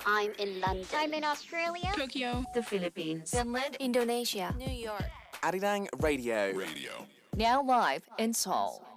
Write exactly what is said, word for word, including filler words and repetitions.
I'm in London. I'm in Australia. Tokyo. The Philippines. Finland, Indonesia, New York. Arirang Radio. Radio. now live in Seoul.